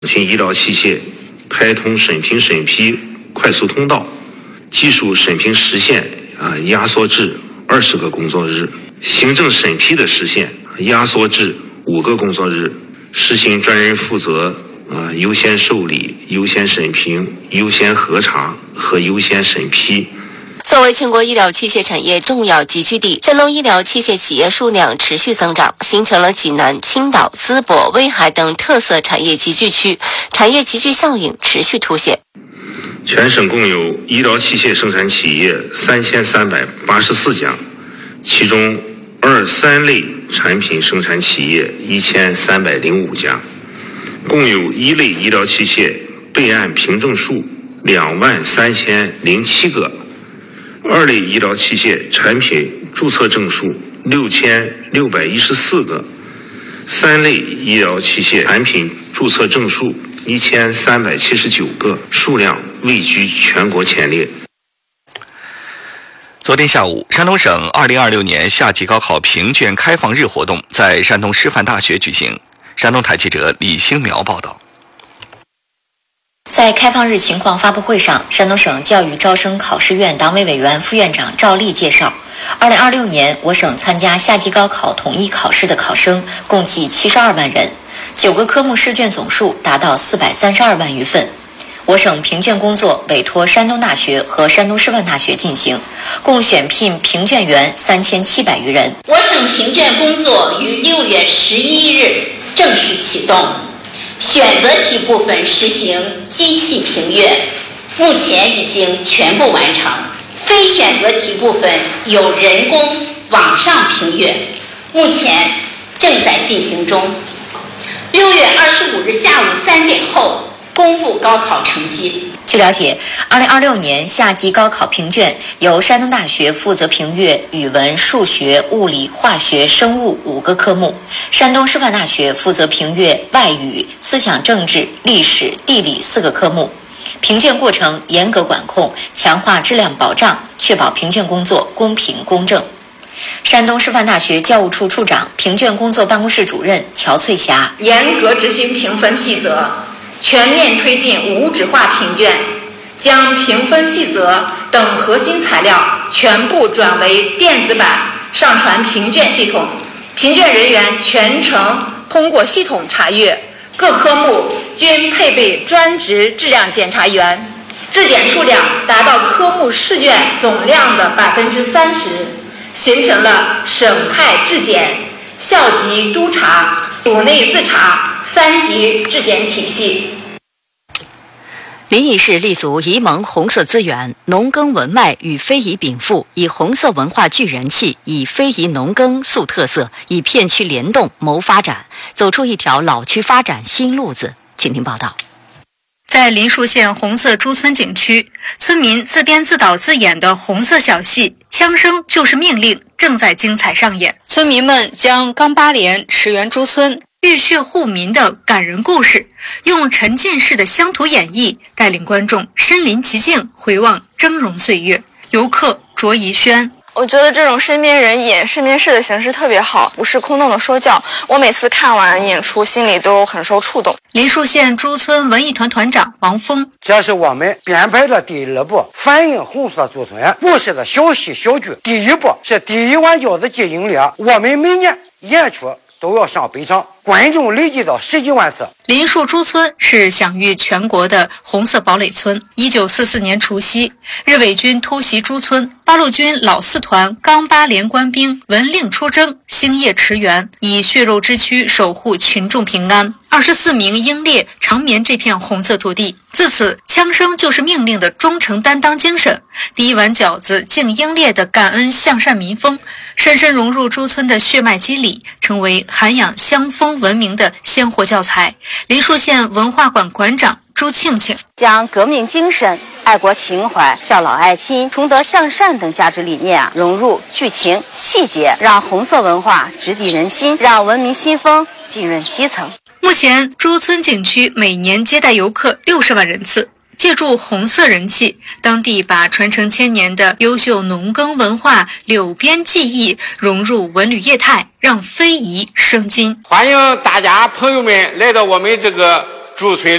新医疗器械开通审评审批快速通道，技术审评时限压缩至20个工作日，行政审批的时限压缩至5个工作日，实行专人负责优先受理、优先审评、优先核查和优先审批。 作为全国医疗器械产业重要集聚地，山东医疗器械企业数量持续增长，形成了济南、青岛、淄博、威海等特色产业集聚区，产业集聚效应持续凸显。 全省共有医疗器械生产企业3384家，其中2、3类产品生产企业1305家，共有1类医疗器械备案凭证数23007个，2类医疗器械产品注册证数6614个，3类医疗器械产品注册证数1379个，数量位居全国前列。 昨天下午，山东省2026年夏季高考评卷开放日活动在山东师范大学举行。山东台记者李兴苗报道。 在开放日情况发布会上，山东省教育招生考试院党委委员、副院长赵丽介绍，2026年我省参加夏季高考统一考试的考生共计72万人，9个科目试卷总数达到432万余份。我省评卷工作委托山东大学和山东师范大学进行，共选聘评卷员3700余人。 我省评卷工作于6月11日正式启动，选择题部分实行机器评阅，目前已经全部完成。非选择题部分有人工网上评阅，目前正在进行中。6月25日下午3点后公布高考成绩。 据了解，2026年夏季高考评卷由山东大学负责评阅语文、数学、物理、化学、生物5个科目，山东师范大学负责评阅外语、思想政治、历史、地理4个科目。评卷过程严格管控，强化质量保障，确保评卷工作公平公正。山东师范大学教务处处长、评卷工作办公室主任乔翠霞： 严格执行评分细则，全面推进无纸化评卷，将评分细则等核心材料全部转为电子版上传评卷系统，评卷人员全程通过系统查阅，各科目均配备专职质量检查员，质检数量达到科目试卷总量的30%，形成了省派质检、校级督查、组内自查3级质检体系。 临沂市立足沂蒙红色资源，农耕文脉与非遗禀赋，以红色文化聚人气，以非遗农耕塑特色，以片区联动谋发展，走出一条老区发展新路子。请听报道。 在林树县红色朱村景区，村民自编自导自演的红色小戏《枪声就是命令》正在精彩上演。村民们将钢八连、驰援朱村、浴血护民的感人故事，用沉浸式的乡土演绎，带领观众身临其境，回望峥嵘岁月。游客卓怡轩： 我觉得这种身边人演身边事的形式特别好，不是空洞的说教。我每次看完演出，心里都很受触动。 林树县朱村文艺团团长王峰： 这是我们编排的第2部反映红色驻村故事的小戏小剧。第1部是第1碗饺子进营里，我们每年演出都要上北场，观众累计到10几万次。 林树朱村是享誉全国的红色堡垒村。1944年除夕，日伪军突袭朱村，八路军老4团钢八连官兵闻令出征，星夜驰援，以血肉之躯守护群众平安。24名英烈长眠这片红色土地。自此，枪声就是命令的忠诚担当精神，第1碗饺子敬英烈的感恩向善民风，深深融入朱村的血脉肌理，成为涵养乡风文明的鲜活教材。林树县文化馆馆长朱庆庆将革命精神、爱国情怀、孝老爱亲、崇德向善等价值理念融入剧情细节，让红色文化直抵人心，让文明新风浸润基层。 目前，朱村景区每年接待游客60万人次。借助红色人气，当地把传承千年的优秀农耕文化、柳编技艺融入文旅业态，让非遗生金。 欢迎大家朋友们来到我们这个主催